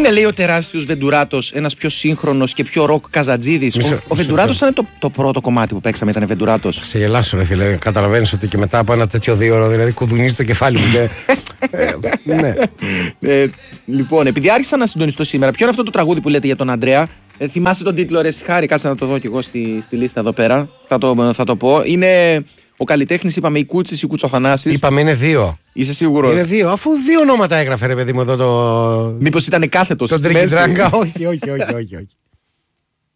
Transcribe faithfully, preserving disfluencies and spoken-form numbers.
είπε, λέει ο τεράστιος Βεντουράτος, ένας πιο σύγχρονος και πιο ροκ Καζατζίδης. Ο, ο Βεντουράτος ήταν το, το πρώτο κομμάτι που παίξαμε, ήταν Βεντουράτος. Σε γελάσω, ρε φίλε. Καταλαβαίνεις ότι και μετά από ένα τέτοιο δύο ώρο, δηλαδή κουδουνίζει το κεφάλι μου. Και... ε, ναι. ε, λοιπόν, επειδή άρχισα να συντονιστώ σήμερα, ποιο είναι αυτό το τραγούδι που λέτε για τον Αντρέα? Ε, θυμάστε τον τίτλο, ρε Σιχάρη, κάτσε να το δω κι εγώ στη, στη λίστα εδώ πέρα. Θα το, θα το πω. Είναι ο καλλιτέχνης, είπαμε, η Κούτσης, η Κουτσοθανάσης. Είπαμε είναι δύο. Είσαι σίγουρο? Είναι δύο, αφού δύο ονόματα έγραφε, ρε παιδί μου, εδώ το. Μήπως ήταν κάθετος? Τον Τρίκι Τράγκα, όχι, όχι, όχι, όχι, όχι.